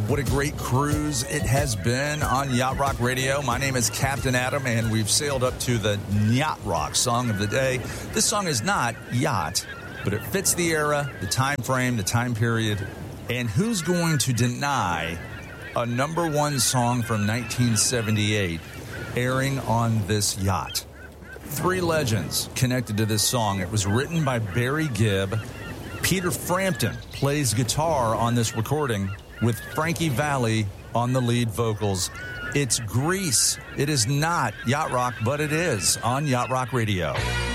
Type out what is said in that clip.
What a great cruise it has been on Yacht Rock Radio. My name is Captain Adam, and we've sailed up to the Yacht Rock song of the day. This song is not yacht, but it fits the era, the time frame, the time period. And who's going to deny a number one song from 1978 airing on this yacht? Three legends connected to this song. It was written by Barry Gibb. Peter Frampton plays guitar on this recording, with Frankie Valli on the lead vocals. It's Grease. It is not Yacht Rock, but it is on Yacht Rock Radio.